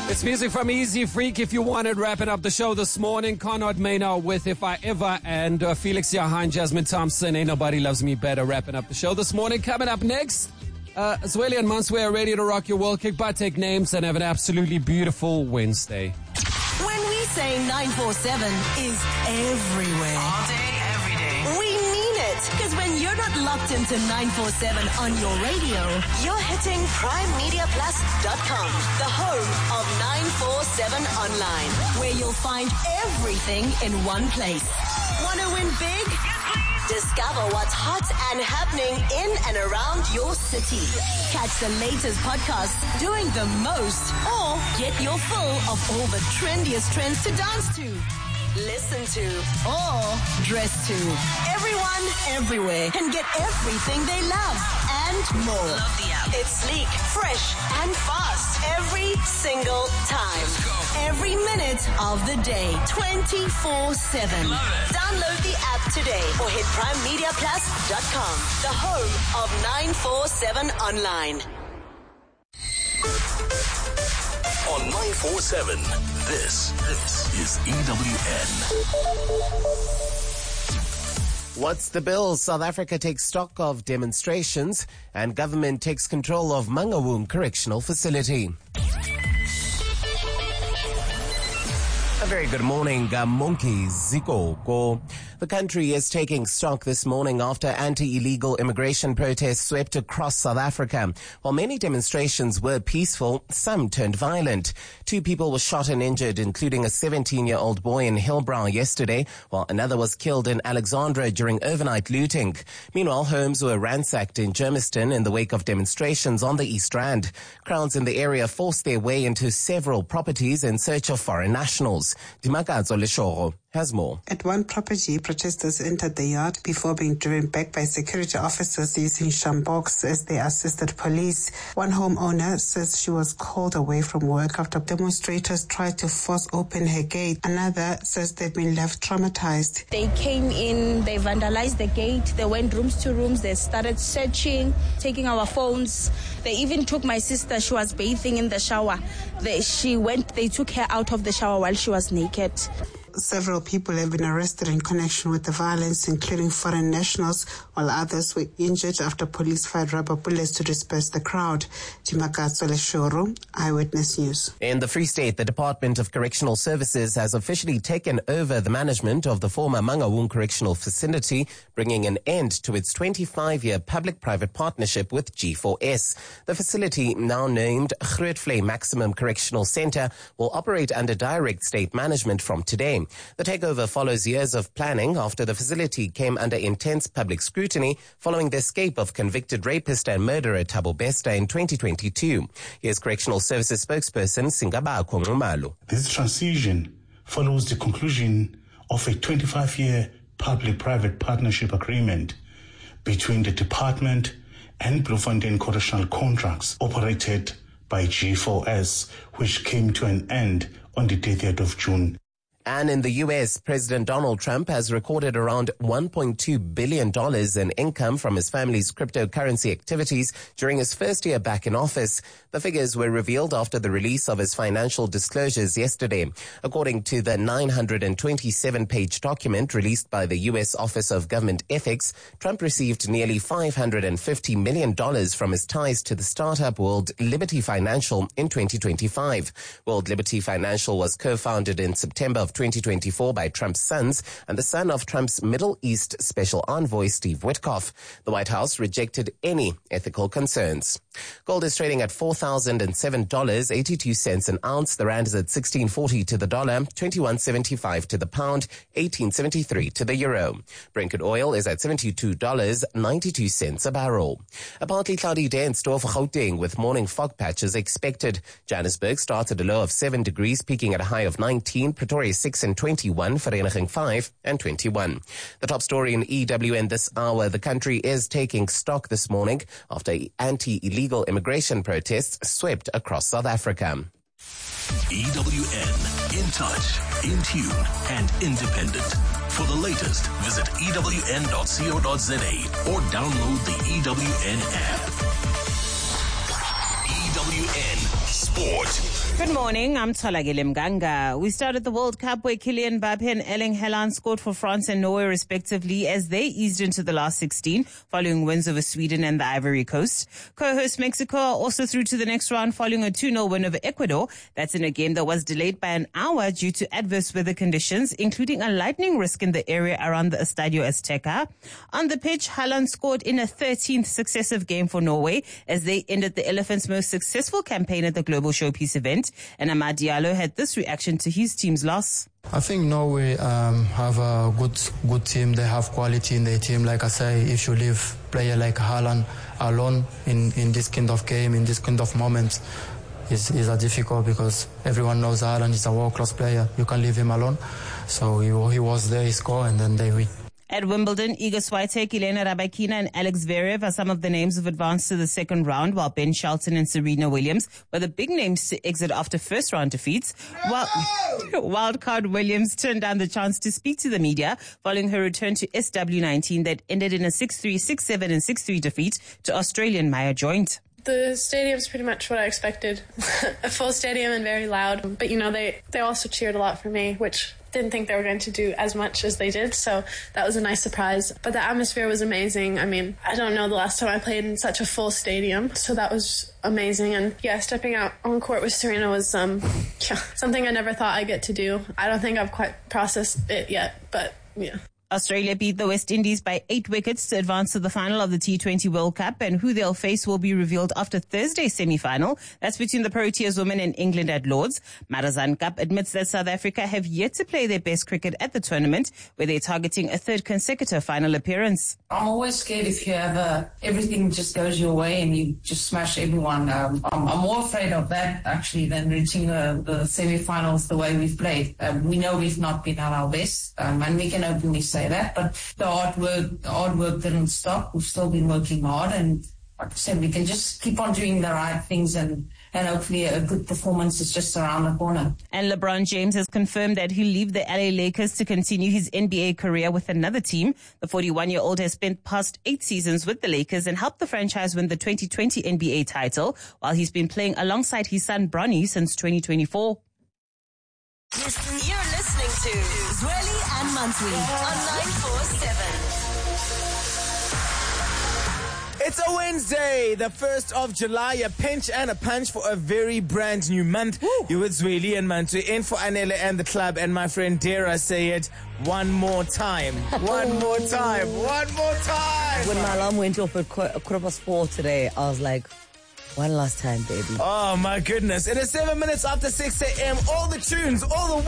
It's music from Easy Freak. If you wanted, wrapping up the show this morning. Conrad Maynard with If I Ever, and Felix Jahan, Jasmine Thompson, Ain't Nobody Loves Me Better, wrapping up the show this morning. Coming up next, Zweli and Manswe are ready to rock your world. Kick butt, take names, and have an absolutely beautiful Wednesday. When we say 947 is everywhere. All day, every day. We mean it. Because when you're not locked into 947 on your radio, you're hitting PrimeMediaPlus.com, the home of 947 online, where you'll find everything in one place. Want to win big? Discover what's hot and happening in and around your city. Catch the latest podcasts doing the most, or get your fill of all the trendiest trends to dance to, listen to, or dress to. Everyone, everywhere can get everything they love and more. Love the app. It's sleek, fresh, and fast every single time. Every minute of the day, 24/7. Download the app today or hit PrimeMediaPlus.com, the home of 947 online. On 947, this is EWN. What's the bill? South Africa takes stock of demonstrations and government takes control of Mangaung Correctional Facility. A very good morning, Monkey Ziko. The country is taking stock this morning after anti-illegal immigration protests swept across South Africa. While many demonstrations were peaceful, some turned violent. 2 people were shot and injured, including a 17-year-old boy in Hillbrow yesterday, while another was killed in Alexandra during overnight looting. Meanwhile, homes were ransacked in Germiston in the wake of demonstrations on the East Rand. Crowds in the area forced their way into several properties in search of foreign nationals. Dimakazo Leshoro has more. At one property, protesters entered the yard before being driven back by security officers using shamboks as they assisted police. One homeowner says she was called away from work after demonstrators tried to force open her gate. Another says they've been left traumatized. They came in, they vandalized the gate, they went rooms to rooms, they started searching, taking our phones. They even took my sister, she was bathing in the shower. They took her out of the shower while she was naked. Several people have been arrested in connection with the violence, including foreign nationals, while others were injured after police fired rubber bullets to disperse the crowd. Timakatso Leshoro, Eyewitness News. In the Free State, the Department of Correctional Services has officially taken over the management of the former Mangaung Correctional Facility, bringing an end to its 25-year public-private partnership with G4S. The facility, now named Grootvlei Maximum Correctional Center, will operate under direct state management from today. The takeover follows years of planning after the facility came under intense public scrutiny following the escape of convicted rapist and murderer Thabo Bester in 2022. Here's Correctional Services spokesperson Singaba Khonxumalo. This transition follows the conclusion of a 25-year public-private partnership agreement between the department and Bloemfontein Correctional Contracts operated by G4S, which came to an end on the 30th of June. And in the U.S., President Donald Trump has recorded around $1.2 billion in income from his family's cryptocurrency activities during his first year back in office. The figures were revealed after the release of his financial disclosures yesterday. According to the 927-page document released by the U.S. Office of Government Ethics, Trump received nearly $550 million from his ties to the startup World Liberty Financial in 2025. World Liberty Financial was co-founded in September of 2024 by Trump's sons and the son of Trump's Middle East Special Envoy Steve Witkoff. The White House rejected any ethical concerns. Gold is trading at $4,007.82 an ounce. The rand is at 16.40 to the dollar, 21.75 to the pound, 18.73 to the euro. Brent oil is at $72.92 a barrel. A partly cloudy day in store for Gauteng with morning fog patches expected. Johannesburg starts at a low of 7 degrees, peaking at a high of 19. Pretoria 6 and 21, Vereniging 5 and 21. The top story in EWN this hour: the country is taking stock this morning after anti-illegal immigration protests swept across South Africa. EWN, in touch, in tune, and independent. For the latest, visit ewn.co.za or download the EWN app. EWN Sport. Good morning, I'm Tolagile Mganga. We started the World Cup where Kylian Mbappe and Erling Haaland scored for France and Norway respectively as they eased into the last 16 following wins over Sweden and the Ivory Coast. Co-host Mexico are also through to the next round following a 2-0 win over Ecuador. That's in a game that was delayed by an hour due to adverse weather conditions, including a lightning risk in the area around the Estadio Azteca. On the pitch, Haaland scored in a 13th successive game for Norway as they ended the Elephants' most successful campaign at the Global Showpiece event. And Amad Diallo had this reaction to his team's loss. I think Norway have a good team. They have quality in their team. Like I say, if you leave player like Haaland alone in this kind of game, in this kind of moments, is difficult because everyone knows Haaland is a world-class player. You can't leave him alone. So he was there, he scored, and then they win. At Wimbledon, Iga Swiatek, Elena Rybakina and Alex Zverev are some of the names who've advanced to the second round, while Ben Shelton and Serena Williams were the big names to exit after first round defeats. Wildcard Williams turned down the chance to speak to the media following her return to SW19 that ended in a 6-3, 6-7 and 6-3 defeat to Australian Maya Joint. The stadium's pretty much what I expected. A full stadium and very loud. But, they also cheered a lot for me, which didn't think they were going to do as much as they did. So that was a nice surprise. But the atmosphere was amazing. I mean, I don't know the last time I played in such a full stadium. So that was amazing. And stepping out on court with Serena was something I never thought I'd get to do. I don't think I've quite processed it yet, but yeah. Australia beat the West Indies by 8 wickets to advance to the final of the T20 World Cup, and who they'll face will be revealed after Thursday's semi-final. That's between the Proteas women and England at Lords. Marazan Cup admits that South Africa have yet to play their best cricket at the tournament, where they're targeting a third consecutive final appearance. I'm always scared if you have everything just goes your way and you just smash everyone. I'm more afraid of that actually than reaching the semi-finals the way we've played. We know we've not been at our best, and we can openly say that, but the hard work didn't stop. We've still been working hard, and like I said, we can just keep on doing the right things, and hopefully a good performance is just around the corner. And LeBron James has confirmed that he'll leave the LA Lakers to continue his NBA career with another team. The 41-year-old has spent past 8 seasons with the Lakers and helped the franchise win the 2020 NBA title, while he's been playing alongside his son Bronny since 2024. You're listening to Zweli and Mansui on 947. It's a Wednesday, the 1st of July, a pinch and a punch for a very brand new month. Woo. You with Zweli and Mansui in for Anele and the club, and my friend, dare I say it, one more time. One more time. One more time. When my alarm went off at 4:15 today, I was like, one last time, baby. Oh my goodness. It is 7 minutes after 6 a.m. All the tunes, all the